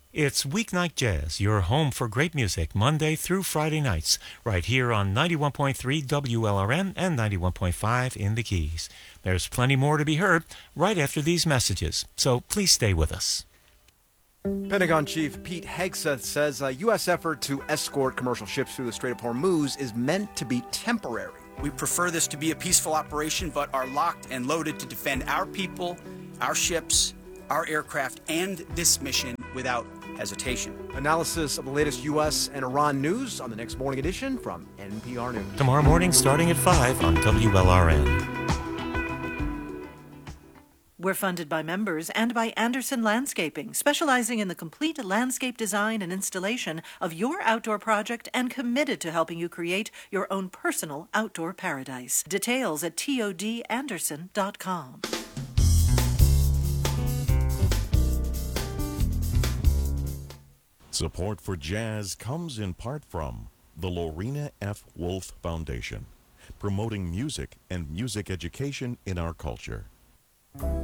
It's Weeknight Jazz, your home for great music, Monday through Friday nights, right here on 91.3 WLRN and 91.5 in the Keys. There's plenty more to be heard right after these messages, so please stay with us. Pentagon Chief Pete Hegseth says a U.S. effort to escort commercial ships through the Strait of Hormuz is meant to be temporary. We prefer this to be a peaceful operation, but are locked and loaded to defend our people, our ships, our aircraft, and this mission without hesitation. Analysis of the latest U.S. and Iran news on the next morning edition from NPR News. Tomorrow morning starting at 5 on WLRN. We're funded by members and by Anderson Landscaping, specializing in the complete landscape design and installation of your outdoor project and committed to helping you create your own personal outdoor paradise. Details at todanderson.com. Support for jazz comes in part from the Lorena F. Wolf Foundation, promoting music and music education in our culture.